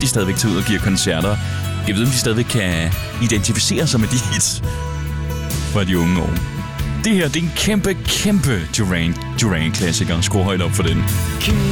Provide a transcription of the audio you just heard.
de stadigvæk tager ud og giver koncerter. Jeg ved, om de stadigvæk kan identificere sig med de hits fra de unge år. Det her, det er en kæmpe Duran-klassiker. Skru højt op for den.